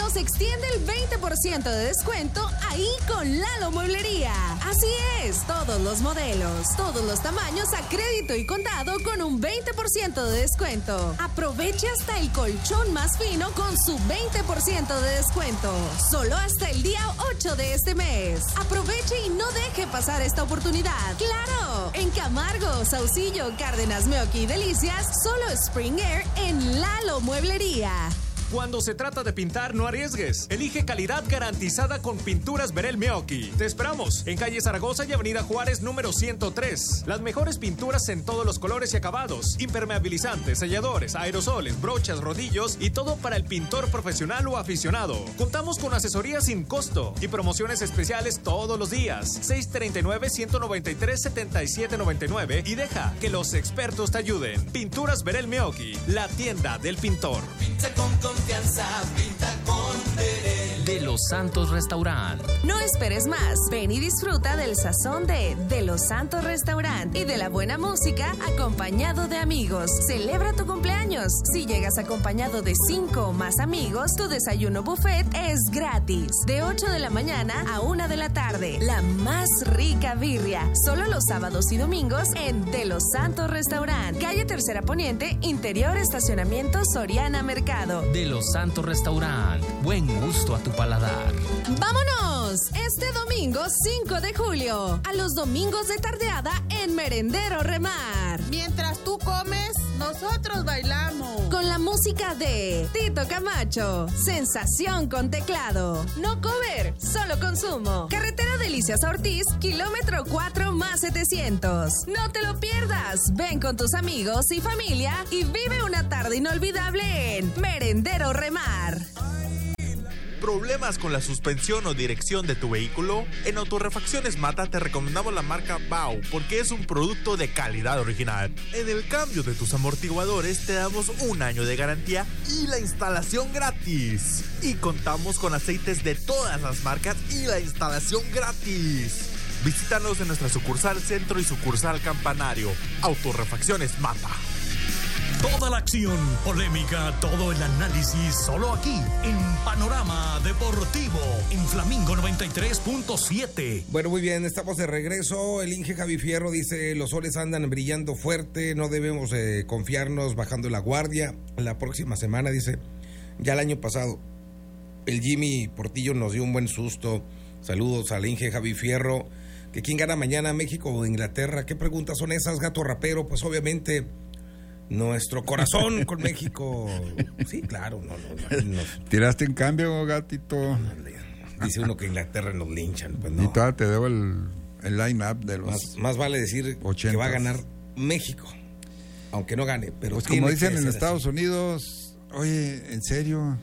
nos extiende el 20% de descuento ahí con Lalo Mueblería. Así es, todos los modelos, todos los tamaños a crédito y contado con un 20% de descuento. Aproveche hasta el colchón más fino con su 20% de descuento. Solo hasta el día 8 de este mes. Aproveche y no deje pasar esta oportunidad. ¡Claro! En Camargo, Saucillo, Cárdenas, Meoqui y Delicias, solo Spring Air en Lalo Mueblería. Cuando se trata de pintar, no arriesgues. Elige calidad garantizada con Pinturas Verel Meoqui. Te esperamos en calle Zaragoza y avenida Juárez número 103. Las mejores pinturas en todos los colores y acabados. Impermeabilizantes, selladores, aerosoles, brochas, rodillos y todo para el pintor profesional o aficionado. Contamos con asesoría sin costo y promociones especiales todos los días. 639-193-7799 y deja que los expertos te ayuden. Pinturas Verel Meoqui, la tienda del pintor. Pinta con confianza, pinta con Verel. De Los Santos Restaurant. No esperes más. Ven y disfruta del sazón de Los Santos Restaurant y de la buena música acompañado de amigos. Celebra tu cumpleaños. Si llegas acompañado de 5 o más amigos, tu desayuno buffet es gratis. De 8 de la mañana a 1 de la tarde. La más rica birria. Solo los sábados y domingos en De Los Santos Restaurant. Calle Tercera Poniente, interior estacionamiento Soriana Mercado. De Los Santos Restaurant. Buen gusto a tu paladar. ¡Vámonos! Este domingo 5 de julio, a los domingos de tardeada en Merendero Remar. Mientras tú comes, nosotros bailamos. Con la música de Tito Camacho, Sensación con Teclado. No cover, solo consumo. Carretera Delicias a Ortiz, kilómetro 4 más 700. No te lo pierdas. Ven con tus amigos y familia y vive una tarde inolvidable en Merendero Remar. ¿Problemas con la suspensión o dirección de tu vehículo? En Autorrefacciones Mata te recomendamos la marca BAU porque es un producto de calidad original. En el cambio de tus amortiguadores te damos 1 año de garantía y la instalación gratis. Y contamos con aceites de todas las marcas y la instalación gratis. Visítanos en nuestra sucursal Centro y sucursal Campanario. Autorrefacciones Mata. Toda la acción, polémica, todo el análisis, solo aquí, en Panorama Deportivo, en Flamingo 93.7. Bueno, muy bien, estamos de regreso. El Inge Javi Fierro dice, los soles andan brillando fuerte, no debemos confiarnos bajando la guardia. La próxima semana, dice, ya el año pasado, el Jimmy Portillo nos dio un buen susto. Saludos al Inge Javi Fierro. ¿Que quién gana mañana, México o Inglaterra? ¿Qué preguntas son esas, gato rapero? Pues obviamente... nuestro corazón con México. Sí, claro. No. Tiraste en cambio, gatito. Dice uno que Inglaterra nos linchan. Pues no. Y todavía te debo el line-up de los... Más vale decir 80s. Que va a ganar México. Aunque no gane. Pero pues como dicen en Estados Unidos, oye, en serio...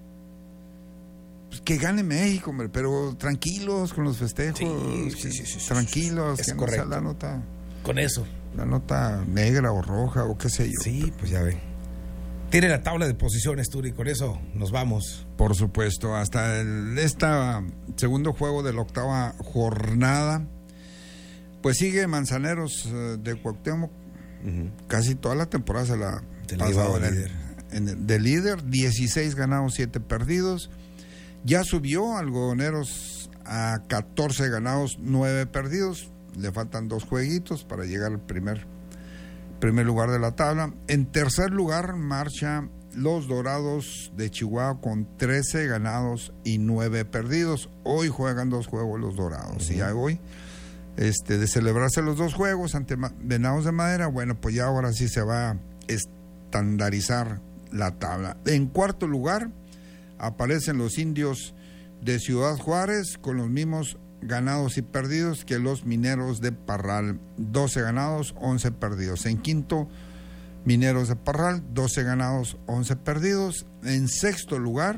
Pues que gane México, hombre, pero tranquilos con los festejos. Sí. Tranquilos. Es correcto. La nota... Con eso. La nota negra o roja o qué sé yo. Sí, pues ya ven. Tiene la tabla de posiciones, Turi, con eso nos vamos. Por supuesto, hasta segundo juego de la 8ª jornada, pues sigue Manzaneros de Cuauhtémoc. Casi toda la temporada se la pasado de líder, 16 ganados, 7 perdidos. Ya subió Algodoneros a 14 ganados, 9 perdidos. Le faltan 2 jueguitos para llegar al primer lugar de la tabla. En tercer lugar marcha los Dorados de Chihuahua con 13 ganados y 9 perdidos. Hoy juegan 2 juegos los Dorados. Y ya hoy, de celebrarse los 2 juegos ante Venados de Madera, bueno, pues ya ahora sí se va a estandarizar la tabla. En cuarto lugar aparecen los Indios de Ciudad Juárez con los mismos ganados y perdidos que los Mineros de Parral, 12 ganados, 11 perdidos. En quinto, Mineros de Parral, 12 ganados, 11 perdidos. En sexto lugar,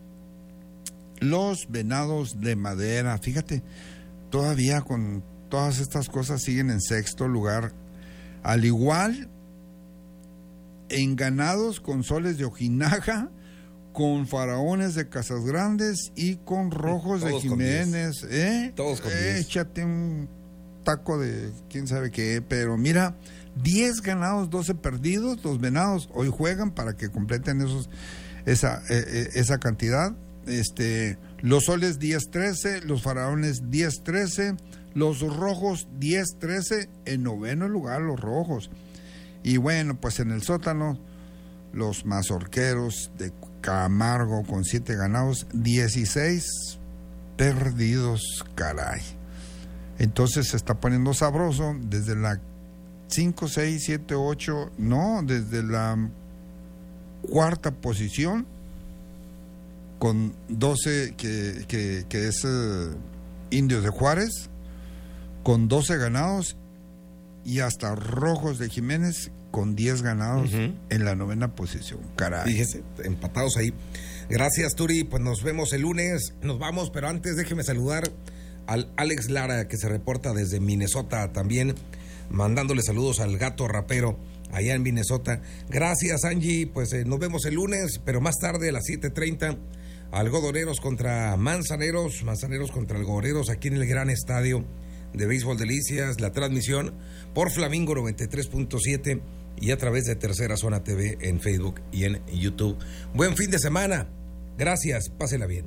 los Venados de Madera. Fíjate, todavía con todas estas cosas siguen en sexto lugar. Al igual, en ganados con Soles de Ojinaga, con Faraones de Casas Grandes y con Rojos de Jiménez. Todos con 10. Échate un taco de quién sabe qué, pero mira, 10 ganados, 12 perdidos. Los Venados hoy juegan para que completen esa cantidad. los soles 10-13, los faraones 10-13, los rojos 10-13, en noveno lugar los rojos. Y bueno, pues en el sótano, los mazorqueros de Camargo con 7 ganados, 16 perdidos, caray. Entonces se está poniendo sabroso desde la 5, 6, 7, 8, no, desde la cuarta posición con 12 que es Indios de Juárez con 12 ganados y hasta Rojos de Jiménez con 10 ganados en la novena posición. Caray. Fíjese, empatados ahí. Gracias, Turi. Pues nos vemos el lunes. Nos vamos, pero antes déjeme saludar al Alex Lara, que se reporta desde Minnesota también, mandándole saludos al Gato Rapero allá en Minnesota. Gracias, Angie. Pues nos vemos el lunes, pero más tarde a las 7:30, Algodoneros contra Manzaneros, Manzaneros contra Algodoneros, aquí en el gran estadio de Béisbol Delicias. La transmisión por Flamingo 93.7 y a través de Tercera Zona TV en Facebook y en YouTube. Buen fin de semana. Gracias, pásela bien.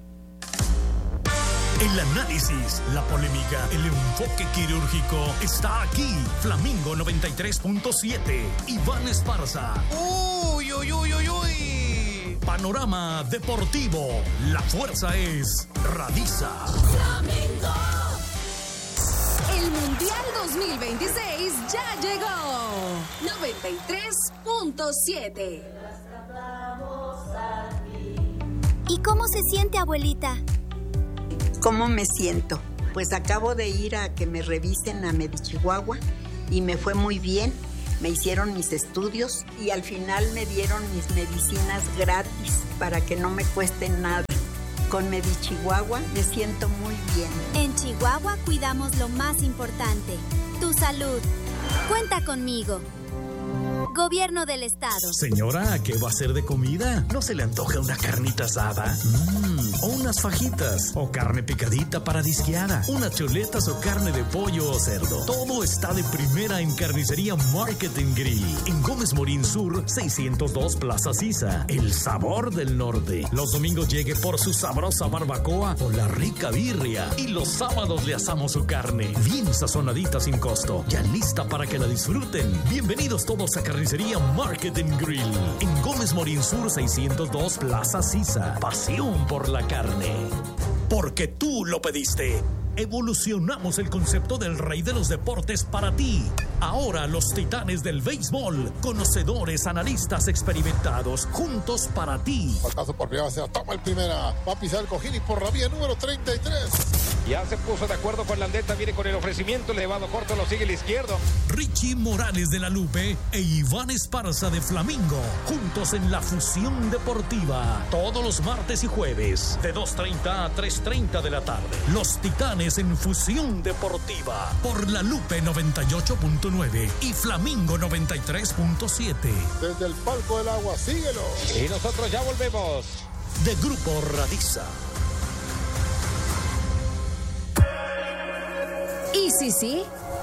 El análisis, la polémica, el enfoque quirúrgico está aquí. Flamingo 93.7. Iván Esparza. Uy, uy, uy, uy, uy. Panorama Deportivo. La fuerza es Radiza. Flamingo. El Mundial 2026 ya llegó. 93.7. ¿Y cómo se siente, abuelita? ¿Cómo me siento? Pues acabo de ir a que me revisen a Medichihuahua y me fue muy bien. Me hicieron mis estudios y al final me dieron mis medicinas gratis para que no me cueste nada. Con Medichihuahua me siento muy bien. En Chihuahua cuidamos lo más importante, tu salud. Cuenta conmigo. Gobierno del Estado. Señora, ¿qué va a hacer de comida? ¿No se le antoja una carnita asada? O unas fajitas, o carne picadita para disqueada, unas chuletas o carne de pollo o cerdo. Todo está de primera en Carnicería Market & Grill, en Gómez Morín Sur, 602 Plaza Sisa. El sabor del norte. Los domingos llegue por su sabrosa barbacoa o la rica birria. Y los sábados le asamos su carne, bien sazonadita sin costo, ya lista para que la disfruten. Bienvenidos todos a Carnicería Market & Grill, en Gómez Morín Sur, 602 Plaza Sisa. Pasión por la carne. Porque tú lo pediste. Evolucionamos el concepto del rey de los deportes para ti. Ahora los titanes del béisbol, conocedores, analistas experimentados, juntos para ti. Paso por primera, se la toma el primera. Va a pisar el cojín y por la vía número 33. Ya se puso de acuerdo con la Landeta, viene con el ofrecimiento, elevado corto, lo sigue el izquierdo. Richie Morales de la Lupe e Iván Esparza de Flamingo, juntos en la Fusión Deportiva, todos los martes y jueves, de 2:30 a 3:30 de la tarde. Los titanes en Fusión Deportiva, por la Lupe 98.9 y Flamingo 93.7. Desde el palco del agua, síguelo. Y nosotros ya volvemos. De Grupo Radiza. ¿Y si sí?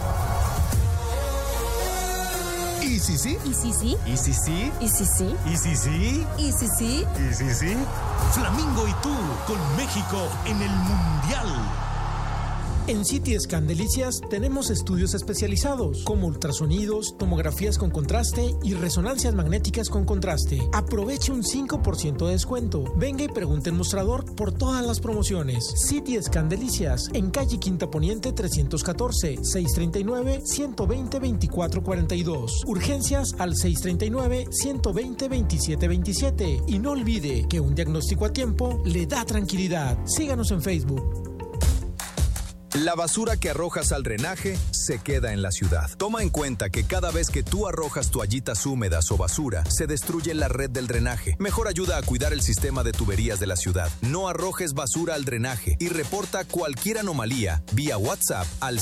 ¿Y si sí? ¿Y si sí? ¿Y si sí? ¿Y si sí? ¿Y si sí? ¿Y si sí? ¿Y si sí? Flamingo y tú con México en el Mundial. En CT Scan Delicias tenemos estudios especializados como ultrasonidos, tomografías con contraste y resonancias magnéticas con contraste. Aproveche un 5% de descuento. Venga y pregunte en mostrador por todas las promociones. CT Scan Delicias en calle Quinta Poniente 314, 639-120-2442. Urgencias al 639-120-2727. Y no olvide que un diagnóstico a tiempo le da tranquilidad. Síganos en Facebook. La basura que arrojas al drenaje se queda en la ciudad. Toma en cuenta que cada vez que tú arrojas toallitas húmedas o basura, se destruye la red del drenaje. Mejor ayuda a cuidar el sistema de tuberías de la ciudad. No arrojes basura al drenaje y reporta cualquier anomalía vía WhatsApp al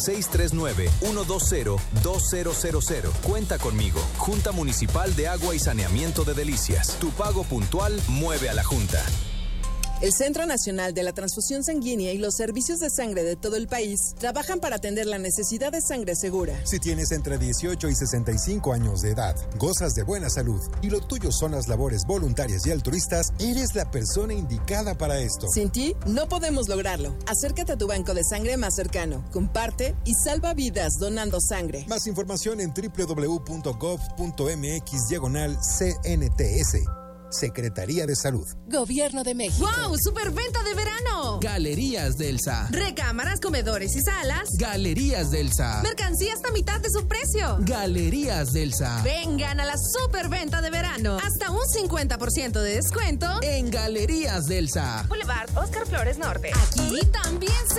639-120-2000. Cuenta conmigo. Junta Municipal de Agua y Saneamiento de Delicias. Tu pago puntual mueve a la Junta. El Centro Nacional de la Transfusión Sanguínea y los servicios de sangre de todo el país trabajan para atender la necesidad de sangre segura. Si tienes entre 18 y 65 años de edad, gozas de buena salud y lo tuyo son las labores voluntarias y altruistas, eres la persona indicada para esto. Sin ti, no podemos lograrlo. Acércate a tu banco de sangre más cercano, comparte y salva vidas donando sangre. Más información en www.gov.mx/CNTS. Secretaría de Salud. Gobierno de México. ¡Wow! ¡Superventa de verano! Galerías Delsa. Recámaras, comedores y salas. Galerías Delsa. Mercancía hasta mitad de su precio. Galerías Delsa. Vengan a la superventa de verano. Hasta un 50% de descuento en Galerías Delsa. Boulevard Oscar Flores Norte. Aquí también se